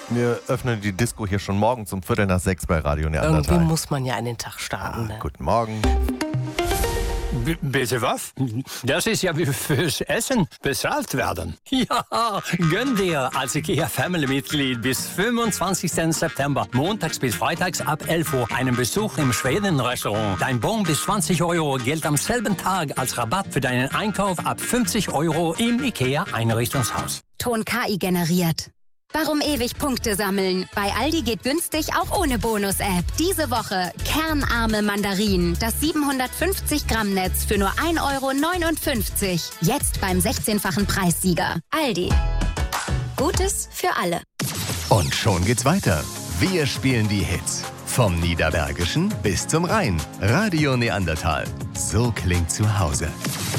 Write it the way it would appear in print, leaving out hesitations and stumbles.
Wir öffnen die Disco hier schon morgens um 5:45 bei Radio Neandertal. Irgendwie muss man ja in den Tag starten. Ne? Guten Morgen. Bitte was? Das ist ja wie fürs Essen bezahlt werden. Ja, gönn dir als IKEA-Family-Mitglied bis 25. September, montags bis freitags ab 11 Uhr, einen Besuch im Schweden-Restaurant. Dein Bon bis 20 € gilt am selben Tag als Rabatt für deinen Einkauf ab 50 € im IKEA-Einrichtungshaus. Ton KI generiert. Warum ewig Punkte sammeln? Bei Aldi geht günstig auch ohne Bonus-App. Diese Woche kernarme Mandarinen. Das 750 Gramm Netz für nur 1,59 €. Jetzt beim 16-fachen Preissieger. Aldi. Gutes für alle. Und schon geht's weiter. Wir spielen die Hits. Vom Niederbergischen bis zum Rhein. Radio Neandertal. So klingt zu Hause.